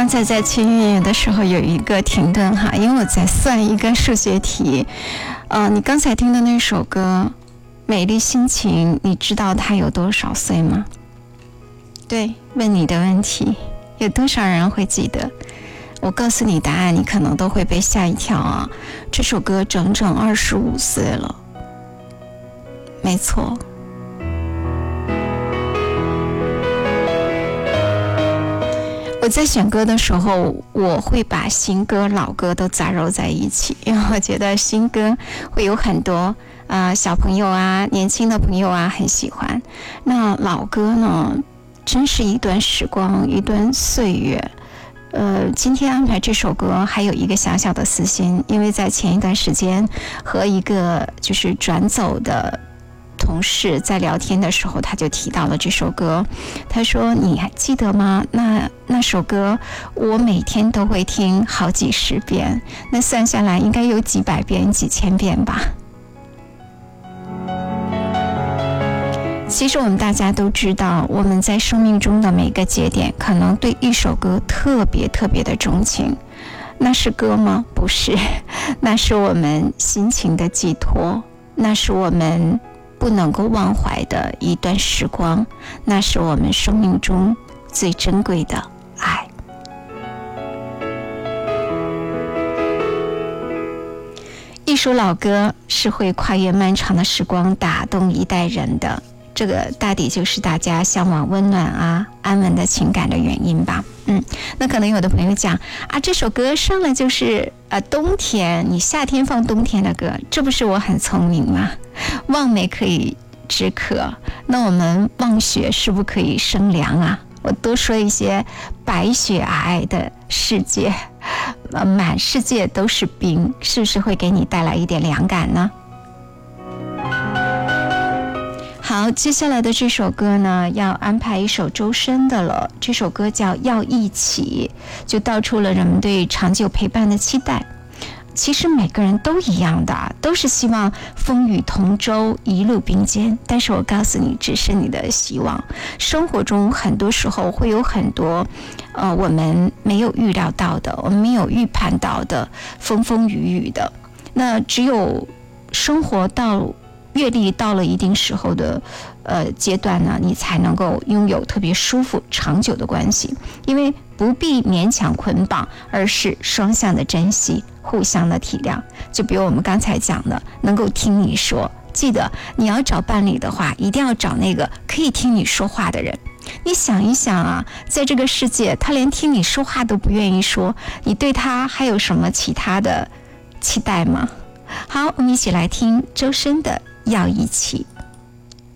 刚才在轻音乐的时候有一个停顿哈，因为我在算一个数学题。你刚才听的那首歌《美丽心情》，你知道它有多少岁吗？对，问你的问题，有多少人会记得？我告诉你答案，你可能都会被吓一跳啊！这首歌整整25岁了，没错。我在选歌的时候，我会把新歌老歌都杂糅在一起，因为我觉得新歌会有很多小朋友啊、年轻的朋友啊很喜欢。那老歌呢，真是一段时光，一段岁月。今天安排这首歌还有一个小小的私心，因为在前一段时间和一个就是转走的同事在聊天的时候，他就提到了这首歌。他说你还记得吗？那首歌我每天都会听好几十遍，那算下来应该有几百遍几千遍吧。其实我们大家都知道，我们在生命中的每个节点可能对一首歌特别特别的钟情。那是歌吗？不是，那是我们心情的寄托，那是我们不能够忘怀的一段时光，那是我们生命中最珍贵的爱。一首老歌是会跨越漫长的时光，打动一代人的，这个大抵就是大家向往温暖啊、安稳的情感的原因吧。那可能有的朋友讲这首歌上来就是冬天，你夏天放冬天的歌，这不是我很聪明吗？望梅可以止渴，那我们望雪是不是可以生凉啊？我多说一些白雪皑皑的世界，满世界都是冰，是不是会给你带来一点凉感呢？好，接下来的这首歌呢，要安排一首周深的了。这首歌叫《要一起》，就道出了人们对长久陪伴的期待。其实每个人都一样的，都是希望风雨同舟，一路并肩。但是我告诉你，只是你的希望。生活中很多时候会有很多我们没有预料到的，我们没有预判到的风风雨雨的。那只有生活阅历到了一定时候的阶段呢，你才能够拥有特别舒服长久的关系。因为不必勉强捆绑，而是双向的珍惜，互相的体谅。就比如我们刚才讲的，能够听你说，记得你要找伴侣的话，一定要找那个可以听你说话的人。你想一想啊，在这个世界他连听你说话都不愿意说，你对他还有什么其他的期待吗？好，我们一起来听周深的《要一起》。